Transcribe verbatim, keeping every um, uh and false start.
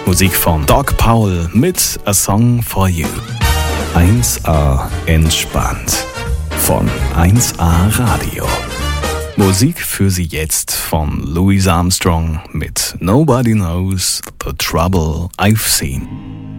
Musik von Doc Powell mit A Song for You. eins A entspannt von eins A Radio. Musik für Sie jetzt von Louis Armstrong mit Nobody Knows the Trouble I've Seen.